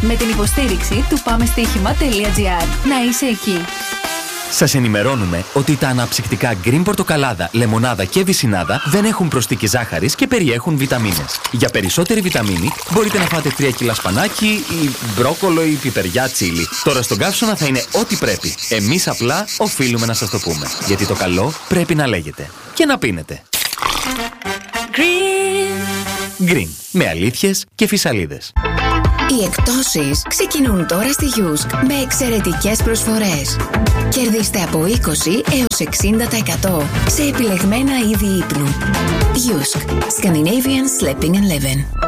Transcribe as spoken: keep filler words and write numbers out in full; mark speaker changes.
Speaker 1: Με την υποστήριξη του πάμε στοίχημα τελεία τζι άρ. Να είσαι εκεί.
Speaker 2: Σας ενημερώνουμε ότι τα αναψυκτικά Green Πορτοκαλάδα, Λεμονάδα και Βυσσινάδα δεν έχουν προσθήκη ζάχαρης και περιέχουν βιταμίνες. Για περισσότερη βιταμίνη μπορείτε να φάτε τρία κιλά σπανάκι ή μπρόκολο ή πιπεριά τσίλι. Τώρα στον καύσωνα θα είναι ό,τι πρέπει. Εμείς απλά οφείλουμε να σας το πούμε. Γιατί το καλό πρέπει να λέγεται. Και να πίνετε. Green. Green. Με αλήθειες και φυσαλίδες.
Speaker 3: Οι εκπτώσεις ξεκινούν τώρα στη Γιούσκ με εξαιρετικές προσφορές. Κερδίστε από είκοσι έως εξήντα τοις εκατό σε επιλεγμένα είδη ύπνου. Γιούσκ. Scandinavian Sleeping and Living.